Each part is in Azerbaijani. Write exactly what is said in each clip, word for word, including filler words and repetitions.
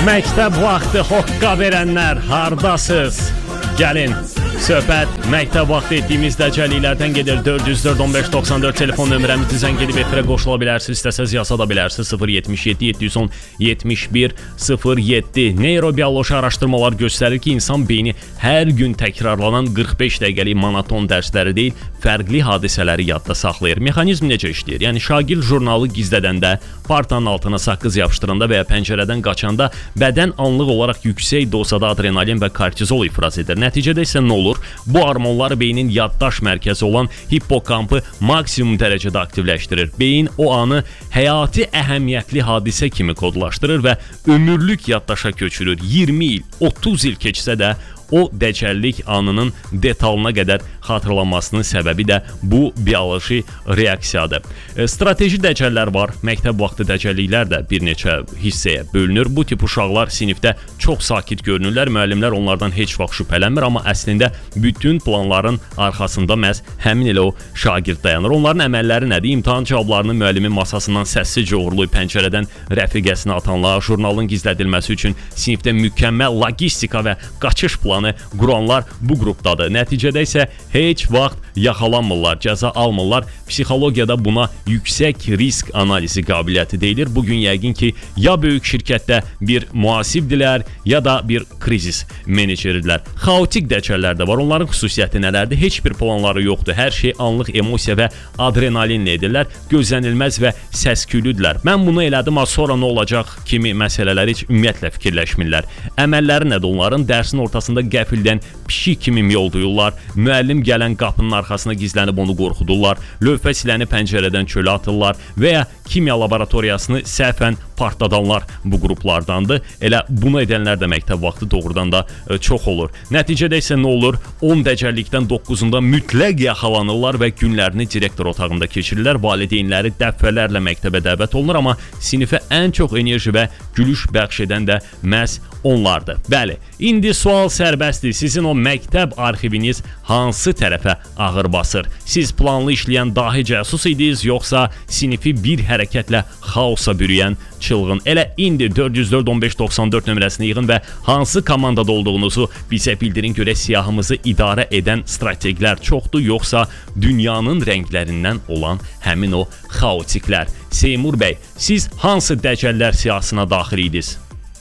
Məktəb vaxtı hoqqa verənlər hardasız? Gəlin, söhbət məktəb vaxtı etdiyimiz dəcəlliklərdən gedir. dörd yüz dörd on beş doxsan dörd telefon nömrəmizi zəng edib efirə qoşula bilərsiniz. İstəsəz yasa da bilərsiniz. sıfır yetmiş yeddi yeddi yüz on yetmiş bir sıfır yeddi. Neyrobioloji araşdırmalar göstərir ki, insan beyni hər gün təkrarlanan qırx beş dəqiqəlik monoton dərsləri deyil, fərqli hadisələri yadda saxlayır. Mexanizm necə işləyir? Yəni şagird jurnalı gizlədəndə, partanın altına saqqız yapışdıranda və ya pəncərədən qaçanda bədən anlıq olaraq yüksək dozada adrenalin və kortizol ifraz edir. Nəticədə isə nə olur? Bu hormonlar beynin yaddaş mərkəzi olan hippokampı maksimum dərəcədə aktivləşdirir. Beyin o anı həyati əhəmiyyətli hadisə kimi kodlaşdırır və ömürlük yaddaşa köçürür. iyirmi il, otuz il keçsə də o dəcəllik anının detalına qədər xatırlanmasının səbəbi də bu bioloji reaksiyadır. E, strateji dəcəllər var. Məktəb vaxtı dəcəlliklər də bir neçə hissəyə bölünür. Bu tip uşaqlar sinifdə çox sakit görünürlər. Müəllimlər onlardan heç vaxt şübhələnmir, amma əslində bütün planların arxasında məhz həmin elə o şagird dayanır. Onların əməlləri nədir? İmtahan cavablarını müəllimin masasından səssizcə uğurlayıb pəncərədən rəfiqəsinə atanlar, jurnalın gizlədilməsi üçün sinifdə mükəmməl logistika və qaçış planı quranlar bu qrupdadır. Nəticədə isə heç vaxt yaxalanmırlar, cəza almırlar. Psixologiyada buna yüksək risk analizi qabiliyyəti deyilir. Bugün yəqin ki, ya böyük şirkətdə bir mühasibdilər, ya da bir krizis meneceridirlər. Xaotik dəcəllər də var. Onların xüsusiyyəti nələrdir? Heç bir planları yoxdur. Hər şey anlıq emosiya və adrenalinlə edirlər. Gözlənilməz və səsküylüdürlər. Mən bunu elədim, amma sonra nə olacaq kimi məsələləri heç ümumiyyətlə fikirləşmirlər. Əməlləri nədir onların? Dərsin ortasında qəfildən pişik kimi miyolduyurlar. Müəllim gələn qapının arxasına gizlənib onu qorxudurlar. Lövhə siləni pəncərədən çölə atırlar və ya kimya laboratoriyasını səhvən partladanlar bu qruplardandır. Elə bunu edənlər də məktəb vaxtı doğrudan da e, çox olur. Nəticədə isə nə olur? on dəcəllikdən doqquzunda mütləq yaxalanırlar və günlərini direktor otağında keçirirlər. Valideynləri dəfələrlə məktəbə dəvət olunur, amma sinifə ən çox enerji və gülüş bəxş edən də məhz onlardır. Bəli, indi sual sərbəstdir. Sizin o məktəb arxiviniz hansı tərəfə ağır basır? Siz planlı işləyən dahi cəsus idiniz, yoxsa sinifi bir hərəkətlə xaosa bürüyən çılğın? Elə indi dörd yüz dörd on beş doxsan dörd nömrəsini yığın və hansı komandada olduğunuzu bizə bildirin, görə siyahımızı idarə edən strategilər çoxdur, yoxsa dünyanın rənglərindən olan həmin o xaotiklər? Seymur bəy, siz hansı dəcəllər siyahısına daxil idiniz?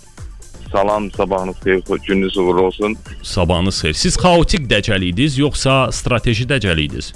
Salam, sabahınız xeyir, gününüz uğurlu olsun. Sabahınız xeyir. Siz xaotik dəcəl idiniz, yoxsa strateji dəcəl idiniz?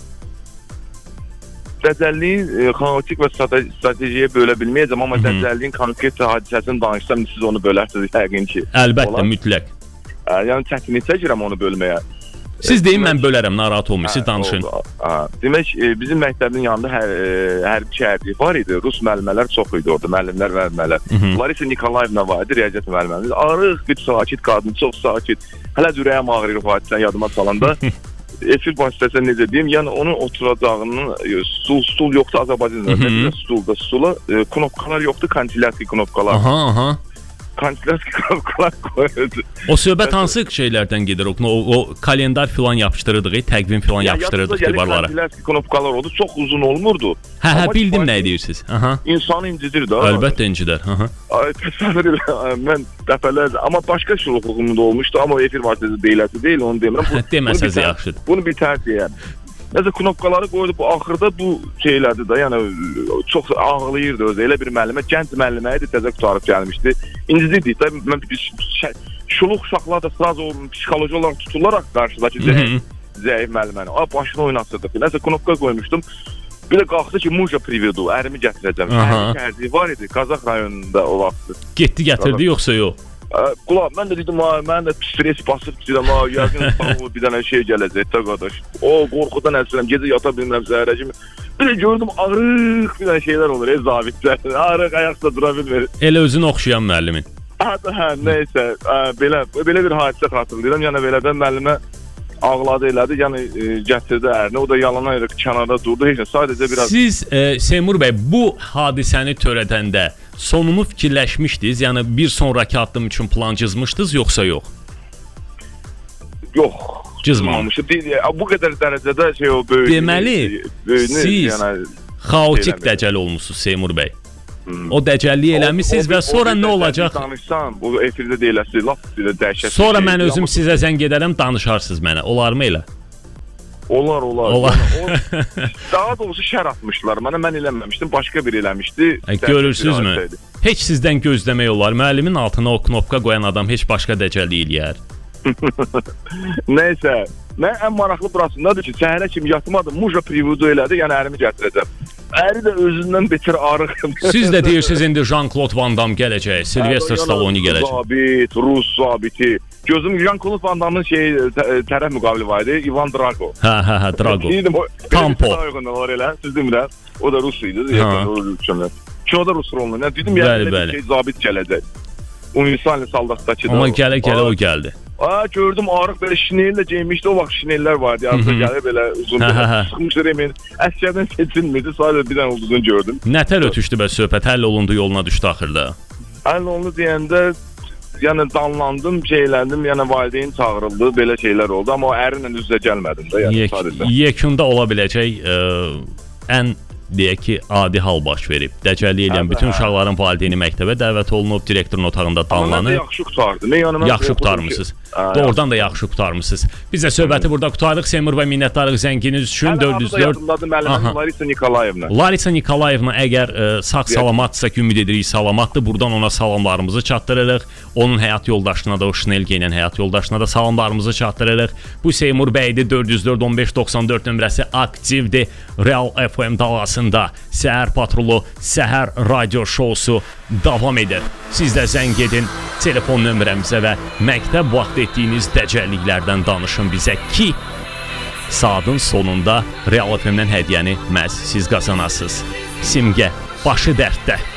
Dəcəlliyin e, xaotik və stratejiyə bölə bilməyəcəm, amma dəcəlliyin konkret hadisəsini danışsam, siz onu bölərsiniz yəqin ki. Əlbəttə, Olar. mütləq. E, yəni çətinlik çəkirəm onu bölməyə. Siz deyin, mən bölərəm, narahat olmayın, siz danışın. Hə, demək, e, bizim məktəbin yanında hər, e, hərbi şəhərlik var idi. Rus müəllimələr çox idi orada, müəllimlər və müəllimlər. Larisa Nikolayevna var idi, riyaziyyat müəllimimiz. Arıq, bir sakit qadın, çox sakit. Hələ ürəyim ağrıyır o hadisən yadıma salanda. Efir vasitəsilə necə deyim, yəni onun oturacağının stul, stul yoxdur Azərbaycanda. Stulda, stula e, knopkalar yoxdur, kantilyatki knopkalar. Aha, aha. Kantilyatki knopkalar qoyurdu. O söhbət hansı şeylərdən gedir? O, o, o kalendar filan yapışdırırdıq, təqvim filan ya, yapışdırırdıq divarlara. Kantilyatki knopkalar oldu, çox uzun olmurdu. Hə, hə, bildim nə edirsiniz. Aha. İnsanı incidir də. Əlbəttə incilər. Aha. Ay, təsəvvür elə, mən dəfələrlə, amma başqa şuluqluğum da olmuşdu, amma efir vasitəsi deyiləsi deyil, onu demirəm. Deməsəz yaxşıdır. Bunu bir tərk deyəm. Nəsə knopkaları qoydu, bu axırda bu şeylərdi də, yəni çox ağlayırdı özü. Elə bir müəllimə, gənc müəllimə idi, təzə qutarıb gəlmişdi. İncidirdik də, mən şuluq uşaqlar da sıraz o psixoloji olarak tutularaq qarşıdakı zəif, zəif müəlliməni. Ay, başını oynatdırdı. Nəsə knopka qoymuşdum. Bir də qalxdı ki, Muja privedu, ərimi gətirəcəm. Ərimi şəhərliyi var idi, Qazax rayonunda o vaxtı. Getdi, gətirdi, yoxsa yox? Qulaq, mən də dedim, mən də stres basıb dedim, yəqin sağ bir dənə şey gələcək, də qardaş. O, qorxudan əsirəm, gecə yata bilmirəm, zəhərə kimi. Bir də gördüm, arıq bir dənə şeylər olur, ey zabitlər. Arıq, ayaqda dura bilmir. Elə özünü oxşayan müəllimin. Hə, hə, neysə, belə, belə bir hadisə xatırlayıram. Yəni, belədən müəllimə ağladı elədi, yəni e, gətirdi ərini. O da yalana elə kənarda durdu, heç nə, sadəcə biraz... Siz, e, Seymur bəy, bu hadisəni törədəndə sonunu fikirləşmişdiniz? Yəni, bir sonraki addım üçün plan cızmışdınız, yoxsa yox? Yox. Cızmamışdı. Bu qədər dərəcədə şey o böyük... Deməli, böyünü, siz yəni, xaotik dəcəl olmuşsunuz, Seymur bəy. Hmm. O dəcəllik eləmisiniz və sonra nə olacaq? Danışsam, o efirdə deyiləsi, lap dəhşət. Sonra mən özüm sizə zəng edərəm, danışarsınız mənə. Olarmı elə? Olar, olar. Olar. Yəni, o, daha doğrusu şər atmışlar mənə, mən eləməmişdim, başqa biri eləmişdi. Görürsünüzmü? Heç sizdən gözləmək olar. Müəllimin altına o knopka qoyan adam heç başqa dəcəllik eləyər. Nəysə, mən ən maraqlı burasındadır ki, səhərə kimi yatmadım, muja privudu elədi, yəni ərimi gətirəcəm. Əri də özündən beter arıq. Siz də deyirsiniz indi Jean-Claude Van Damme gələcək, Sylvester Stallone gələcək. Zabit, Rus zabiti. Gözüm Jean-Claude Van Damme'ın şey tərəf müqabili var idi, Ivan Drago. Hə, hə, hə, Drago. Tampo. Siz demirəm, o da Rus idi. Ki o da Rus rolunda. Yəni dedim yəni bir şey zabit gələcək. Universal soldatdakı da. Amma gələ-gələ o gəldi. Aa, gördüm arıq belə şinellə geyinmişdi. O vaxt şinellər vardı. Yarıda gəlir belə uzun belə sıxmışdır emin. Əsgərdən seçilmirdi. Sadəcə bir dənə ulduzunu gördüm. Nətər ötüşdü bə söhbət? Həll olundu, yoluna düşdü axırda. Həll olundu deyəndə yəni danlandım, şeyləndim, yəni valideyn çağırıldı, belə şeylər oldu. Amma o ərinlə üz-üzə gəlmədim də, yəni sadəcə. Yekunda ola biləcək ə, ən deyək ki, adi hal baş verib. Dəcəllik eləyən bütün uşaqların valideyni məktəbə dəvət olunub, direktorun otağında danlanıb. Amma mən də yaxşı qutardım. Yəni, yaxşı qutarmısınız. Doğrudan da yaxşı qutarmısınız. Biz də söhbəti burada qutarıq. Seymur bəy, minnətdarıq zənginiz üçün. dörd yüz dörd. Larisa Nikolayevna. Larisa Nikolayevna əgər ə, sağ salamatsa ki, ümid edirik salamatdır. Buradan ona salamlarımızı çatdırırıq. Onun həyat yoldaşına da, o şinel geyinən həyat yoldaşına da salamlarımızı çatdırırıq. Bu Seymur bəydir. dörd yüz dörd on beş doxsan dörd nömrəsi aktivdir. Real F M dalasında Səhər Patrulu, Səhər radio şousu davam edir. Siz də zəng edin telefon nömrəmizə və məktəb vaxtı etdiyiniz dəcəlliklərdən danışın bizə ki, saatın sonunda Real F M-dən hədiyyəni məhz siz qazanasınız. Simgə, başı dərddə.